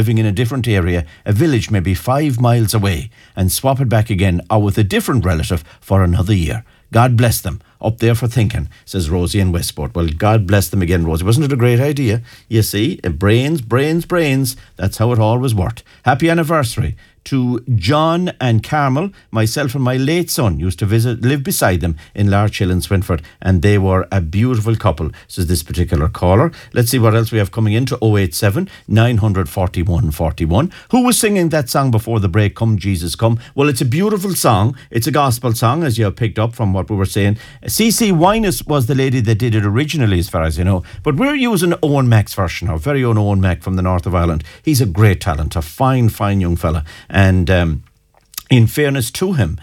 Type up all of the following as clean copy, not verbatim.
living in a different area, a village maybe 5 miles away, and swap it back again, or with a different relative for another year. God bless them. Up there for thinking, says Rosie in Westport. Well, God bless them again, Rosie. Wasn't it a great idea? You see, brains. That's how it always worked. Happy anniversary to John and Carmel. Myself and my late son used to live beside them in Larch Hill in Swinford, and they were a beautiful couple, says this particular caller. Let's see what else we have coming in to 087 941 41. Who was singing that song before the break, Come Jesus Come? Well, it's a beautiful song. It's a gospel song, as you have picked up from what we were saying. CC Winus was the lady that did it originally, as far as you know, but we're using Owen Mack's version, our very own Owen Mack from the north of Ireland. He's a great talent, a fine young fella. And in fairness to him,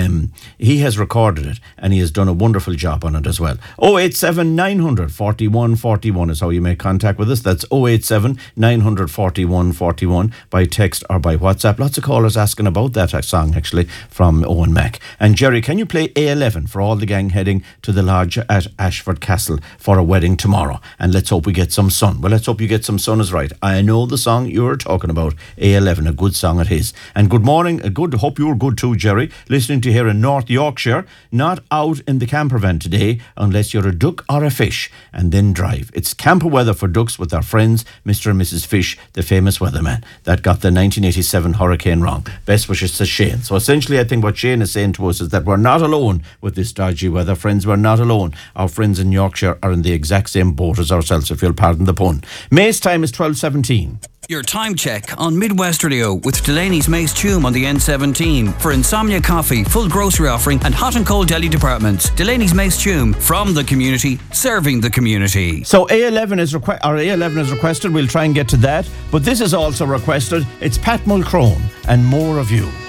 he has recorded it and he has done a wonderful job on it as well. 087 941 41 is how you make contact with us. That's 087 941 41 by text or by WhatsApp. Lots of callers asking about that song, actually, from Owen Mack. And Jerry, can you play A11 for all the gang heading to the lodge at Ashford Castle for a wedding tomorrow? And let's hope we get some sun. Well, let's hope you get some sun is right. I know the song you're talking about, A11, a good song it is. And good morning, hope you're good too, Jerry. Listening to here in North Yorkshire, not out in the camper van today unless you're a duck or a fish, and then drive. It's camper weather for ducks with our friends Mr. and Mrs. Fish, the famous weatherman that got the 1987 hurricane wrong. Best wishes to Shane. So essentially I think what Shane is saying to us is that we're not alone with this dodgy weather. Friends, we're not alone. Our friends in Yorkshire are in the exact same boat as ourselves, if you'll pardon the pun. May's time is 12:17. Your time check on Midwest Radio with Delaney's Mace Tume on the N17 for Insomnia Coffee, full grocery offering and hot and cold deli departments. Delaney's Mace Tume, from the community, serving the community. So A11 is requested. We'll try and get to that. But this is also requested. It's Pat Mulcrone and More of You.